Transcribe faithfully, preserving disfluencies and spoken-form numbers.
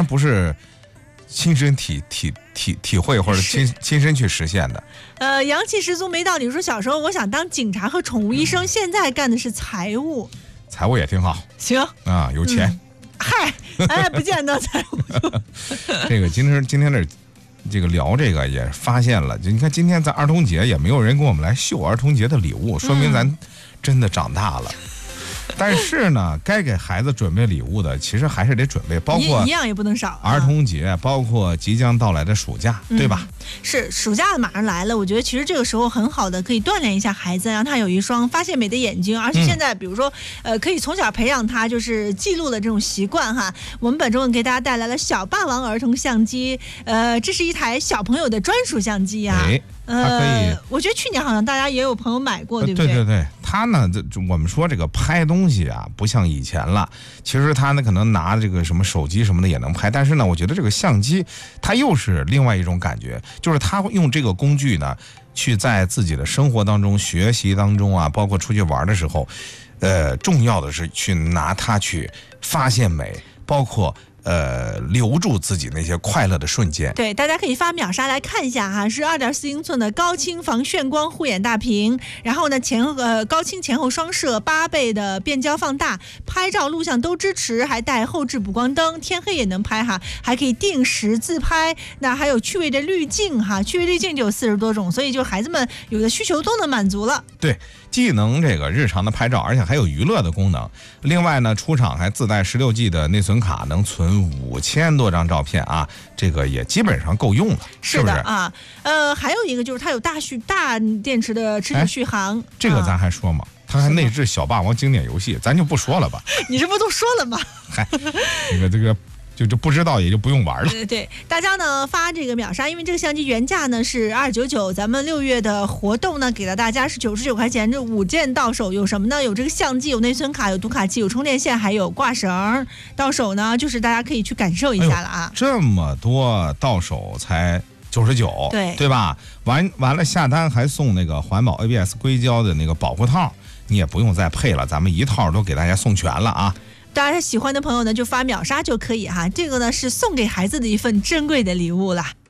然不是亲身体体体体会或者亲亲身去实现的。 呃，阳气十足没道理。说小时候我想当警察和宠物医生，嗯、现在干的是财务。 财务也挺好。 行啊，有钱。 嗯、嗨，哎，不见得财务。 这个今天今天这这个聊这个也发现了，就你看今天在儿童节也没有人跟我们来秀儿童节的礼物，说明咱真的长大了。嗯但是呢，该给孩子准备礼物的，其实还是得准备，包括一样也不能少。 儿童节，啊、包括即将到来的暑假，嗯、对吧？ 是，暑假马上来了，我觉得其实这个时候很好的可以锻炼一下孩子，让他有一双发现美的眼睛。而且现在，比如说，嗯、呃，可以从小培养他就是记录的这种习惯哈。我们本周给大家带来了小霸王儿童相机，呃，这是一台小朋友的专属相机啊。 哎呃， 可以， 我觉得去年好像大家也有朋友买过，对不对？对对对，他呢，这我们说这个拍东西啊，不像以前了。其实他呢，可能拿这个什么手机什么的也能拍，但是呢，我觉得这个相机它又是另外一种感觉，就是他用这个工具呢，去在自己的生活当中、学习当中啊，包括出去玩的时候，呃，重要的是去拿它去发现美，包括。呃，留住自己那些快乐的瞬间。 对，大家可以发秒杀来看一下哈，是 二点四 英寸的高清防眩光护眼大屏，然后呢前呃高清前后双摄，八倍的变焦放大，拍照录像都支持，还带后置补光灯，天黑也能拍哈，还可以定时自拍，那还有趣味的滤镜哈，趣味滤镜就有四十多种，所以就孩子们有的需求都能满足了。 对，既能这个日常的拍照，而且还有娱乐的功能。另外呢，出厂还自带十六 G 的内存卡，能存五千多张照片啊，这个也基本上够用了，是不是？ 是的啊，呃，还有一个就是它有大续大电池的持久续航，哎、 这个咱还说嘛？它还内置小霸王经典游戏，咱就不说了吧。 你这不都说了吗？ 嗨，这个这个。就就不知道也就不用玩了。 对对，大家呢发这个秒杀，因为这个相机原价呢是二九九，咱们六月的活动呢给到大家是九十九块钱，这五件到手有什么呢？有这个相机，有内存卡，有读卡器，有充电线，还有挂绳。到手呢，就是大家可以去感受一下了啊。 哎、这么多到手才九十九， 对对吧？完完了下单还送那个环保 A B S 硅胶的那个保护套，你也不用再配了，咱们一套都给大家送全了啊。 大家喜欢的朋友呢，就发秒杀就可以哈。这个呢是送给孩子的一份珍贵的礼物了。